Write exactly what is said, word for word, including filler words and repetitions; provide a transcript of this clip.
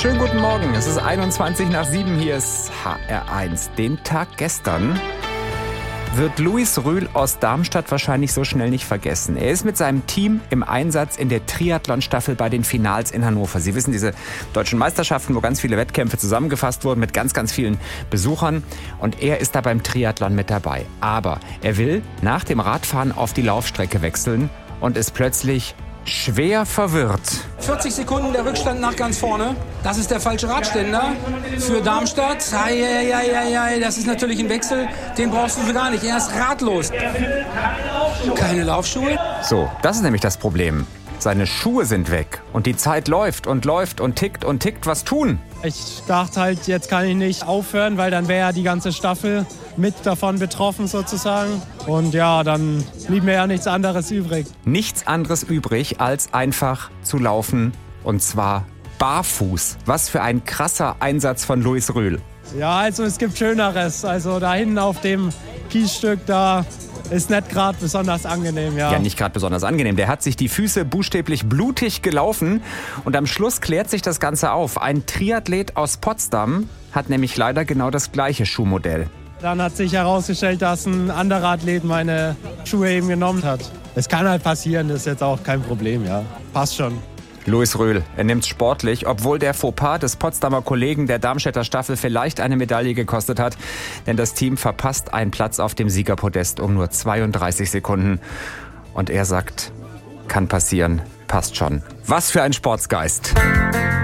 Schönen guten Morgen, es ist einundzwanzig nach sieben, hier ist H R eins. Den Tag gestern wird Luis Rühl aus Darmstadt wahrscheinlich so schnell nicht vergessen. Er ist mit seinem Team im Einsatz in der Triathlon-Staffel bei den Finals in Hannover. Sie wissen, diese deutschen Meisterschaften, wo ganz viele Wettkämpfe zusammengefasst wurden mit ganz, ganz vielen Besuchern. Und er ist da beim Triathlon mit dabei. Aber er will nach dem Radfahren auf die Laufstrecke wechseln und ist plötzlich schwer verwirrt. vierzig Sekunden der Rückstand nach ganz vorne. Das ist der falsche Radständer für Darmstadt. Eieieiei, das ist natürlich ein Wechsel, den brauchst du so gar nicht. Er ist ratlos. Keine Laufschuhe. So, das ist nämlich das Problem. Seine Schuhe sind weg und die Zeit läuft und läuft und tickt und tickt. Was tun? Ich dachte halt, jetzt kann ich nicht aufhören, weil dann wäre ja die ganze Staffel mit davon betroffen sozusagen. Und ja, dann blieb mir ja nichts anderes übrig. Nichts anderes übrig, als einfach zu laufen, und zwar barfuß. Was für ein krasser Einsatz von Luis Rühl. Ja, also es gibt Schöneres. Also da hinten auf dem Kiesstück, da ist nicht gerade besonders angenehm, ja. Ja, nicht gerade besonders angenehm. Der hat sich die Füße buchstäblich blutig gelaufen. Und am Schluss klärt sich das Ganze auf. Ein Triathlet aus Potsdam hat nämlich leider genau das gleiche Schuhmodell. Dann hat sich herausgestellt, dass ein anderer Athlet meine Schuhe eben genommen hat. Es kann halt passieren, das ist jetzt auch kein Problem, ja. Passt schon. Luis Rühl, er nimmt's sportlich, obwohl der Fauxpas des Potsdamer Kollegen der Darmstädter Staffel vielleicht eine Medaille gekostet hat. Denn das Team verpasst einen Platz auf dem Siegerpodest um nur zweiunddreißig Sekunden. Und er sagt, kann passieren, passt schon. Was für ein Sportsgeist.